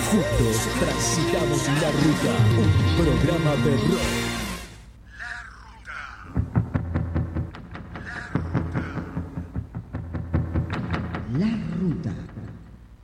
Juntos transitamos la ruta, un programa de rock. La ruta.